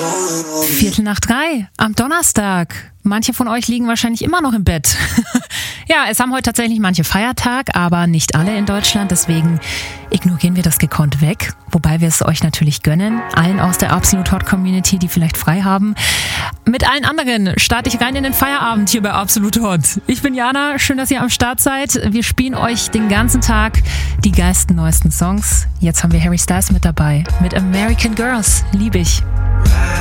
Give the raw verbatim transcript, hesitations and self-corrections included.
Viertel nach drei am Donnerstag. Manche von euch liegen wahrscheinlich immer noch im Bett. Ja, es haben heute tatsächlich manche Feiertag, aber nicht alle in Deutschland. Deswegen ignorieren wir das gekonnt weg. Wobei wir es euch natürlich gönnen. Allen aus der Absolut Hot Community, die vielleicht frei haben. Mit allen anderen starte ich rein in den Feierabend hier bei Absolut Hot. Ich bin Jana, schön, dass ihr am Start seid. Wir spielen euch den ganzen Tag die geilsten, neuesten Songs. Jetzt haben wir Harry Styles mit dabei. Mit American Girls. Lieb ich.